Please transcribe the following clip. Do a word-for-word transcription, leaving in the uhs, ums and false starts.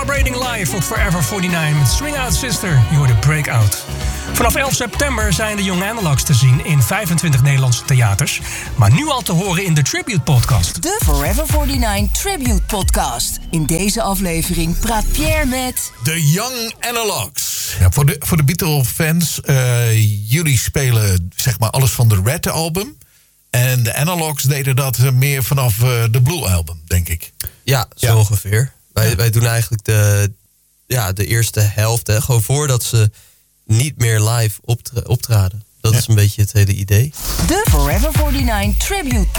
Celebrating Live op Forever forty-nine met Swing Out Sister. Je hoorde Breakout. Vanaf elf september zijn de Young Analogs te zien in vijfentwintig Nederlandse theaters. Maar nu al te horen in de Tribute Podcast. De Forever forty-nine Tribute Podcast. In deze aflevering praat Pierre met... De Young Analogs. Ja, voor de, voor de Beatle-fans, uh, jullie spelen zeg maar alles van de Red Album. En de Analogs deden dat meer vanaf uh, de Blue Album, denk ik. Ja, zo ja. ongeveer. Wij, ja. wij doen eigenlijk de, ja, de eerste helft, hè, gewoon voordat ze niet meer live optra- optraden. Dat ja. is een beetje het hele idee. De Forever forty-nine Tribute